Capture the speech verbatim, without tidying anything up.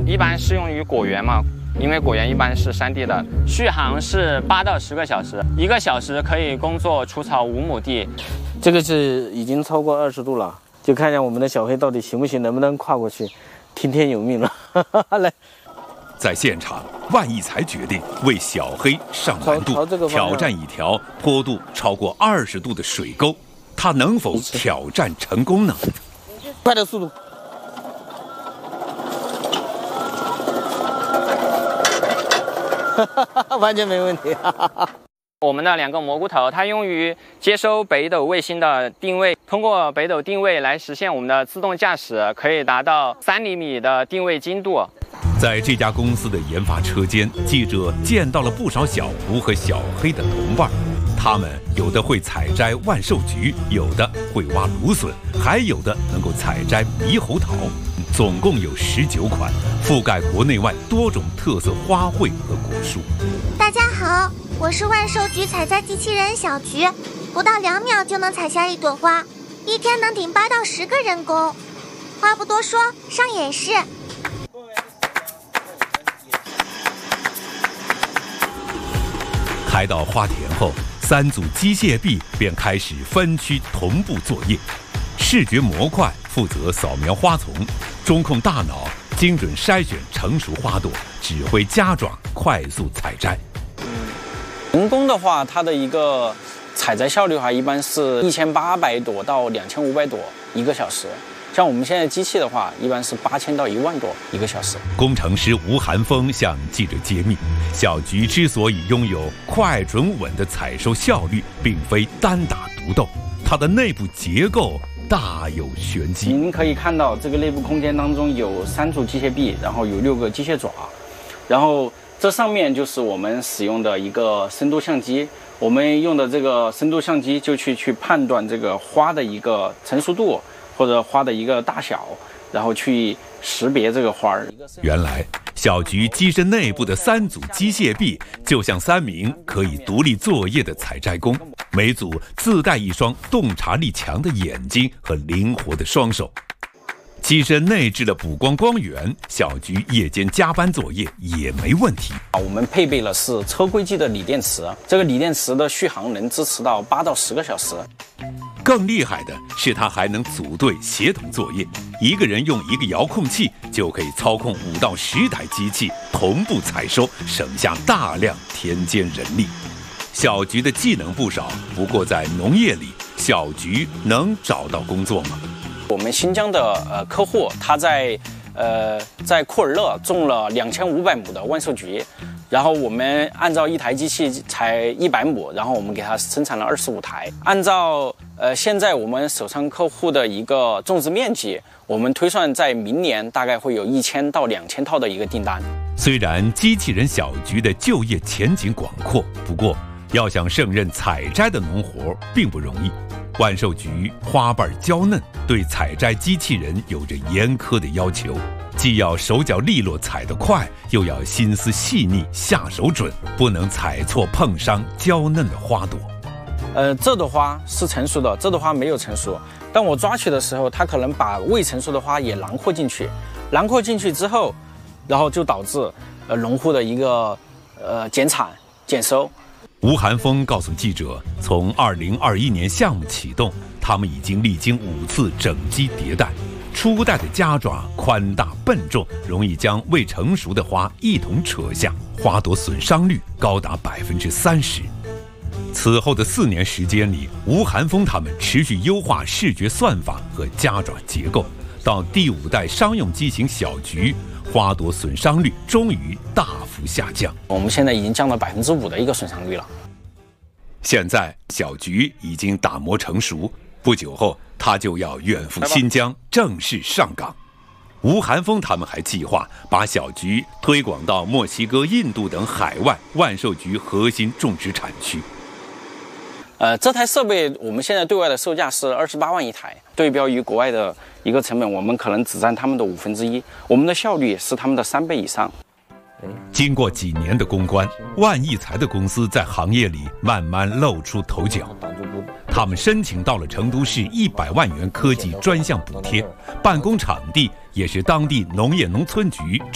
一般适用于果园嘛，因为果园一般是山地的，续航是八到十个小时，一个小时可以工作除草五亩地。 这个是已经超过二十度了，就看一下我们的小黑到底行不行，能不能跨过去，听天由命了。来， 在现场，万义才决定为小黑上难度，挑战一条坡度超过二十度的水沟，他能否挑战成功呢？ 快点速度！完全没问题。 我们的两个蘑菇头，它用于接收北斗卫星的定位，通过北斗定位来实现我们的自动驾驶，可以达到三厘米的定位精度。 在这家公司的研发车间，记者见到了不少小胡和小黑的同伴，他们有的会采摘万寿菊，有的会挖芦笋，还有的能够采摘猕猴桃。总共有十九款，覆盖国内外多种特色花卉和果树。 大家好，我是万寿菊采摘机器人小菊，不到两秒就能采下一朵花，一天能顶八到十个人工。话不多说，上演示。 开到花田后，三组机械臂便开始分区同步作业。视觉模块负责扫描花丛，中控大脑精准筛选成熟花朵，指挥家长快速采摘。 人工的话，它的一个采摘效率的话，一般是一千八百朵到两千五百朵一个小时。像我们现在机器的话，一般是八千到一万朵一个小时。 工程师吴寒峰向记者揭秘，小菊之所以拥有快、准、稳的采收效率，并非单打独斗，它的内部结构大有玄机。 您可以看到，这个内部空间当中有三组机械臂，然后有六个机械爪，然后这上面就是我们使用的一个深度相机。我们用的这个深度相机就去去判断这个花的一个成熟度或者花的一个大小，然后去识别这个花儿。 原来小菊机身内部的三组机械臂就像三名可以独立作业的采摘工，每组自带一双洞察力强的眼睛和灵活的双手。机身内置了补光光源，小菊夜间加班作业也没问题。 我们配备了是车规级的锂电池，这个锂电池的续航能支持到八到十个小时。 更厉害的是，它还能组队协同作业，一个人用一个遥控器就可以操控五到十台机器同步采收，省下大量田间人力。小菊的技能不少，不过在农业里，小菊能找到工作吗？ 我们新疆的呃客户，他在呃在库尔勒种了两千五百亩的万寿菊，然后我们按照一台机器才一百亩，然后我们给他生产了二十五台。按照呃现在我们手上客户的一个种植面积，我们推算在明年大概会有一千到两千套的一个订单。 虽然机器人小菊的就业前景广阔，不过要想胜任采摘的农活并不容易。万寿菊花瓣娇嫩，对采摘机器人有着严苛的要求，既要手脚利落采得快，又要心思细腻下手准，不能采错碰伤娇嫩的花朵。 呃，这朵花是成熟的，这朵花没有成熟。当我抓取的时候，它可能把未成熟的花也囊括进去，囊括进去之后，然后就导致呃农户的一个呃减产减收。 吴寒峰告诉记者，从二零二一年项目启动，他们已经历经五次整机迭代。初代的夹爪宽大笨重，容易将未成熟的花一同扯下，花朵损伤率高达百分之三十。此后的四年时间里，吴寒峰他们持续优化视觉算法和夹爪结构，到第五代商用机型小菊，花朵损伤率终于大幅下降。 我们现在已经降了百分之五的一个损伤率了。 现在小菊已经打磨成熟，不久后他就要远赴新疆正式上岗。吴寒峰他们还计划把小菊推广到墨西哥、印度等海外万寿菊核心种植产区。 呃，这台设备我们现在对外的售价是二十八万一台，对标于国外的一个成本，我们可能只占他们的五分之一，我们的效率是他们的三倍以上。 经过几年的攻关，万义才的公司在行业里慢慢露出头角。他们申请到了成都市一百万元科技专项补贴，办公场地也是当地农业农村局